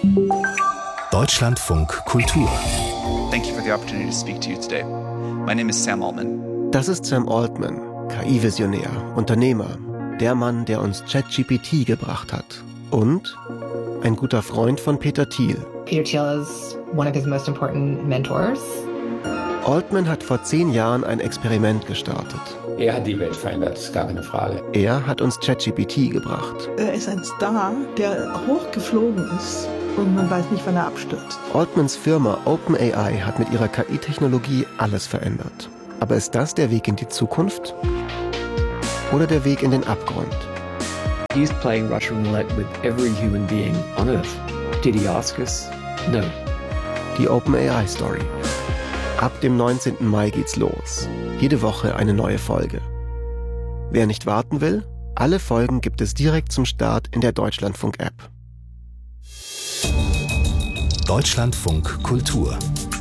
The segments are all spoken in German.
Deutschlandfunk Kultur. Thank you for the opportunity to speak to you today. My name is Sam Altman. Das ist Sam Altman, KI-Visionär, Unternehmer, der Mann, der uns ChatGPT gebracht hat. Und ein guter Freund von Peter Thiel. Peter Thiel is one of his most important mentors. Altman hat vor 10 Jahren ein Experiment gestartet. Er hat die Welt verändert, ist gar keine Frage. Er hat uns ChatGPT gebracht. Er ist ein Star, der hochgeflogen ist und man weiß nicht, wann er abstürzt. Altmans Firma OpenAI hat mit ihrer KI-Technologie alles verändert. Aber ist das der Weg in die Zukunft? Oder der Weg in den Abgrund? He's playing Russian roulette with every human being on Earth. Did he ask us? No. Die OpenAI-Story. Ab dem 19. Mai geht's los. Jede Woche eine neue Folge. Wer nicht warten will, alle Folgen gibt es direkt zum Start in der Deutschlandfunk-App. Deutschlandfunk Kultur.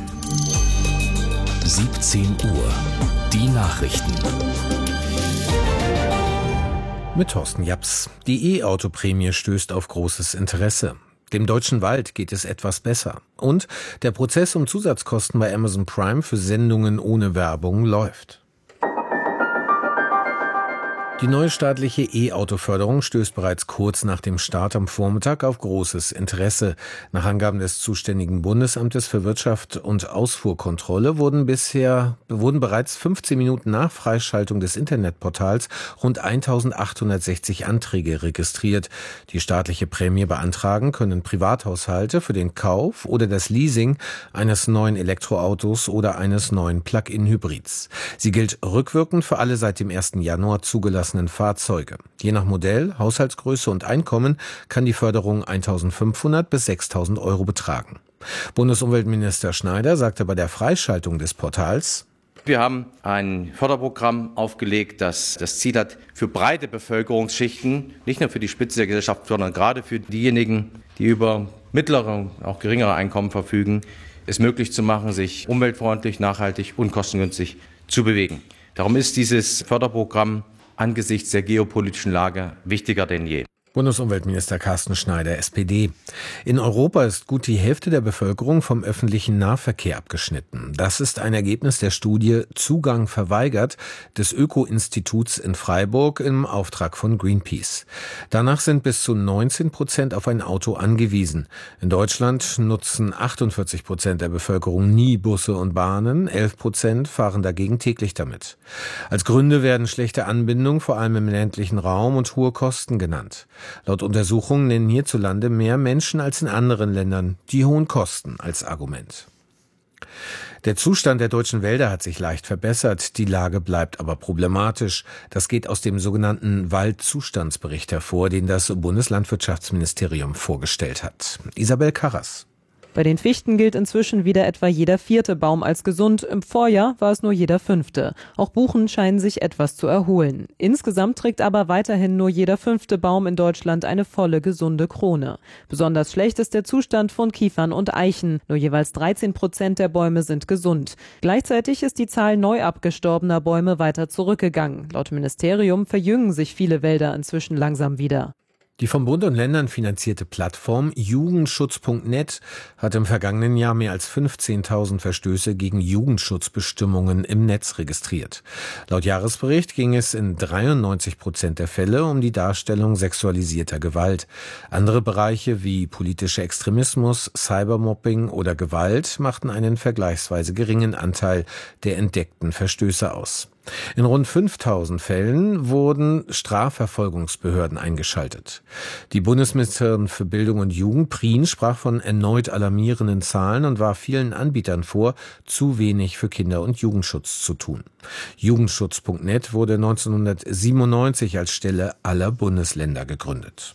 17 Uhr. Die Nachrichten. Mit Thorsten Japs. Die E-Auto-Prämie stößt auf großes Interesse. Dem Deutschen Wald geht es etwas besser. Und der Prozess um Zusatzkosten bei Amazon Prime für Sendungen ohne Werbung läuft. Die neue staatliche E-Auto-Förderung stößt bereits kurz nach dem Start am Vormittag auf großes Interesse. Nach Angaben des zuständigen Bundesamtes für Wirtschaft und Ausfuhrkontrolle wurden bereits 15 Minuten nach Freischaltung des Internetportals rund 1860 Anträge registriert. Die staatliche Prämie beantragen können Privathaushalte für den Kauf oder das Leasing eines neuen Elektroautos oder eines neuen Plug-in-Hybrids. Sie gilt rückwirkend für alle seit dem 1. Januar zugelassenen Fahrzeuge. Je nach Modell, Haushaltsgröße und Einkommen kann die Förderung 1.500 bis 6.000 Euro betragen. Bundesumweltminister Schneider sagte bei der Freischaltung des Portals: Wir haben ein Förderprogramm aufgelegt, das das Ziel hat, für breite Bevölkerungsschichten, nicht nur für die Spitze der Gesellschaft, sondern gerade für diejenigen, die über mittlere, auch geringere Einkommen verfügen, es möglich zu machen, sich umweltfreundlich, nachhaltig und kostengünstig zu bewegen. Darum ist dieses Förderprogramm angesichts der geopolitischen Lage wichtiger denn je. Bundesumweltminister Carsten Schneider, SPD. In Europa ist gut die Hälfte der Bevölkerung vom öffentlichen Nahverkehr abgeschnitten. Das ist ein Ergebnis der Studie Zugang verweigert des Öko-Instituts in Freiburg im Auftrag von Greenpeace. Danach sind bis zu 19% auf ein Auto angewiesen. In Deutschland nutzen 48% der Bevölkerung nie Busse und Bahnen, 11% fahren dagegen täglich damit. Als Gründe werden schlechte Anbindung, vor allem im ländlichen Raum, und hohe Kosten genannt. Laut Untersuchungen nennen hierzulande mehr Menschen als in anderen Ländern die hohen Kosten als Argument. Der Zustand der deutschen Wälder hat sich leicht verbessert, die Lage bleibt aber problematisch. Das geht aus dem sogenannten Waldzustandsbericht hervor, den das Bundeslandwirtschaftsministerium vorgestellt hat. Isabel Karras. Bei den Fichten gilt inzwischen wieder etwa jeder 4. Baum als gesund. Im Vorjahr war es nur jeder 5. Auch Buchen scheinen sich etwas zu erholen. Insgesamt trägt aber weiterhin nur jeder 5. Baum in Deutschland eine volle, gesunde Krone. Besonders schlecht ist der Zustand von Kiefern und Eichen. Nur jeweils 13% der Bäume sind gesund. Gleichzeitig ist die Zahl neu abgestorbener Bäume weiter zurückgegangen. Laut Ministerium verjüngen sich viele Wälder inzwischen langsam wieder. Die vom Bund und Ländern finanzierte Plattform Jugendschutz.net hat im vergangenen Jahr mehr als 15.000 Verstöße gegen Jugendschutzbestimmungen im Netz registriert. Laut Jahresbericht ging es in 93% der Fälle um die Darstellung sexualisierter Gewalt. Andere Bereiche wie politischer Extremismus, Cybermobbing oder Gewalt machten einen vergleichsweise geringen Anteil der entdeckten Verstöße aus. In rund 5.000 Fällen wurden Strafverfolgungsbehörden eingeschaltet. Die Bundesministerin für Bildung und Jugend, Prien, sprach von erneut alarmierenden Zahlen und warf vielen Anbietern vor, zu wenig für Kinder- und Jugendschutz zu tun. Jugendschutz.net wurde 1997 als Stelle aller Bundesländer gegründet.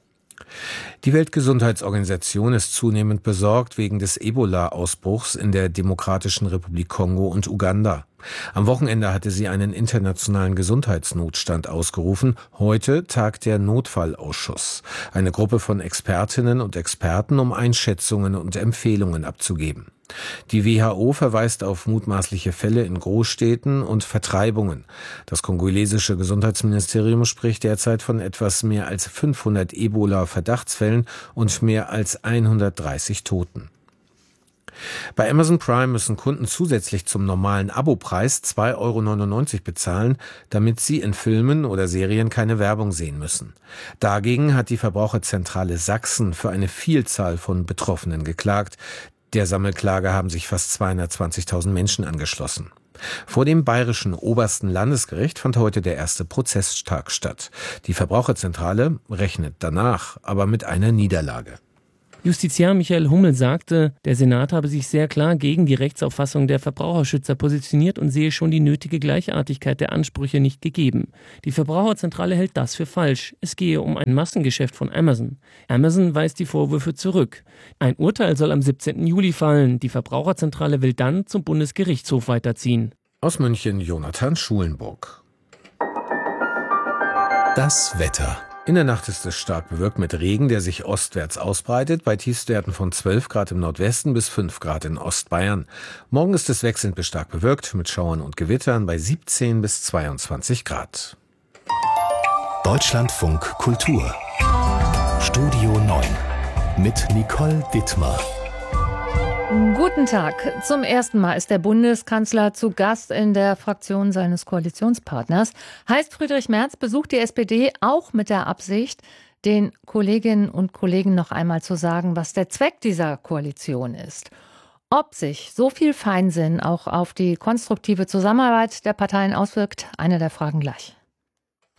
Die Weltgesundheitsorganisation ist zunehmend besorgt wegen des Ebola-Ausbruchs in der Demokratischen Republik Kongo und Uganda. Am Wochenende hatte sie einen internationalen Gesundheitsnotstand ausgerufen. Heute tagt der Notfallausschuss, eine Gruppe von Expertinnen und Experten, um Einschätzungen und Empfehlungen abzugeben. Die WHO verweist auf mutmaßliche Fälle in Großstädten und Vertreibungen. Das kongolesische Gesundheitsministerium spricht derzeit von etwas mehr als 500 Ebola-Verdachtsfällen und mehr als 130 Toten. Bei Amazon Prime müssen Kunden zusätzlich zum normalen Abopreis 2,99 € bezahlen, damit sie in Filmen oder Serien keine Werbung sehen müssen. Dagegen hat die Verbraucherzentrale Sachsen für eine Vielzahl von Betroffenen geklagt. Der Sammelklage haben sich fast 220.000 Menschen angeschlossen. Vor dem bayerischen obersten Landesgericht fand heute der erste Prozesstag statt. Die Verbraucherzentrale rechnet danach aber mit einer Niederlage. Justiziar Michael Hummel sagte, der Senat habe sich sehr klar gegen die Rechtsauffassung der Verbraucherschützer positioniert und sehe schon die nötige Gleichartigkeit der Ansprüche nicht gegeben. Die Verbraucherzentrale hält das für falsch. Es gehe um ein Massengeschäft von Amazon. Amazon weist die Vorwürfe zurück. Ein Urteil soll am 17. Juli fallen. Die Verbraucherzentrale will dann zum Bundesgerichtshof weiterziehen. Aus München Jonathan Schulenburg. Das Wetter. In der Nacht ist es stark bewölkt mit Regen, der sich ostwärts ausbreitet, bei Tiefstwerten von 12 Grad im Nordwesten bis 5 Grad in Ostbayern. Morgen ist es wechselnd bis stark bewölkt mit Schauern und Gewittern bei 17 bis 22 Grad. Deutschlandfunk Kultur. Studio 9 mit Nicole Dittmar. Guten Tag. Zum ersten Mal ist der Bundeskanzler zu Gast in der Fraktion seines Koalitionspartners. Heißt, Friedrich Merz besucht die SPD auch mit der Absicht, den Kolleginnen und Kollegen noch einmal zu sagen, was der Zweck dieser Koalition ist. Ob sich so viel Feinsinn auch auf die konstruktive Zusammenarbeit der Parteien auswirkt, eine der Fragen gleich.